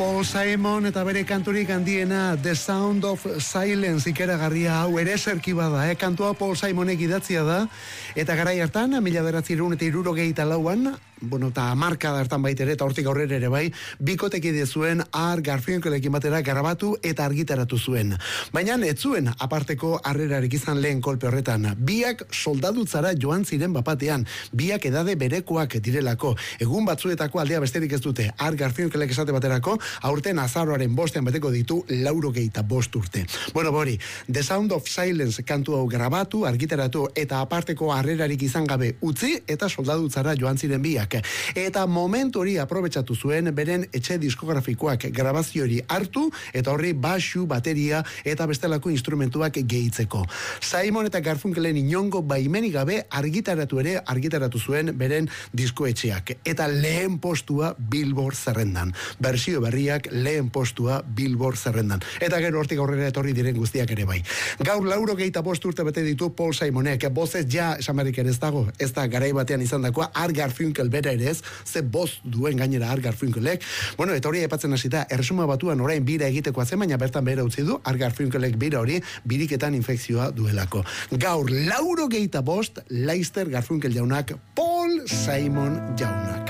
Paul Simon eta bere kanturik handiena The Sound of Silence ikeragarria hau ere zerki bada, kantua Paul Simonek idatzia da, eta garai hartan, 1964an, eta marka hartan baitere, eta hortik aurrera ere bai, bikotekide zuen Art Garfunkelekin batera grabatu eta argitaratu zuen. Baina ez zuen aparteko harrerarik izan lehen kolpe horretan. Biak soldadutzara joan ziren bapatean, biak edade berekoak direlako. Egun batzuetako aldea besterik ez dute. Art Garfunkelek esate baterako, aurten azaroaren 5 beteko ditu 85 urte. Bori, The Sound of Silence kantu hau grabatu, argitaratu eta aparteko harrerarik izan gabe utzi eta soldadutzara joan ziren biak. Eta momentu hori aprobetxatu zuen beren etxe diskografikoak grabazio hori hartu eta horri baxu, bateria eta bestelako instrumentuak gehitzeko. Simon eta Garfunkelen inongo baimenik gabe argitaratu zuen beren diskoetxeak. Eta lehen postua Billboard zerrendan. Bersio berriak lehen postua Billboard zerrendan. Eta gero hortik aurrera etorri diren guztiak ere bai. Gaur 85 urte bete ditu Paul Simonek. Bozez ja esamerik ere ez dago. Ez da garai batean izan dakoa. Art Garfunkel bera ere ez. Ze boz duen gainera Art Garfunkelek. Eta hori aipatzen hasita Erresuma Batuan orain bira egiteko zen, baina bertan behera utzi du Art Garfunkelek bira hori biriketan infekzioa duelako. Gaur 85 Leicester Garfunkel jaunak, Paul Simon jaunak.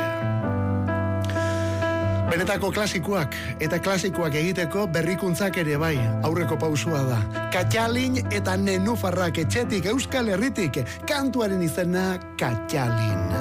Benetako klasikoak, eta klasikoak egiteko berrikuntzak ere bai, aurreko pausua da. Katxalin eta nenufarrak etxetik, Euskal Herritik, kantuaren izena Katxalin.